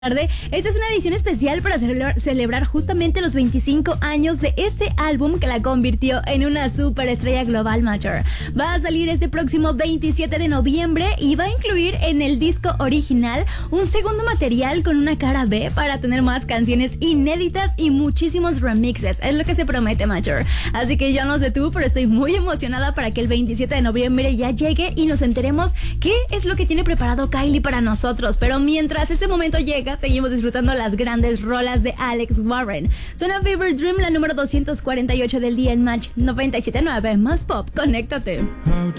Esta es una edición especial para celebrar justamente los 25 años de este álbum que la convirtió en una superestrella global, Major. Va a salir este próximo 27 de noviembre y va a incluir en el disco original un segundo material con una cara B para tener más canciones inéditas y muchísimos remixes. Es lo que se promete, Major. Así que yo no sé tú, pero estoy muy emocionada para que el 27 de noviembre ya llegue y nos enteremos qué es lo que tiene preparado Kylie para nosotros. Pero mientras ese momento llega, seguimos disfrutando las grandes rolas de Alex Warren. Suena Fever Dream, la número 248 del día en Match 97.9. Más pop, conéctate.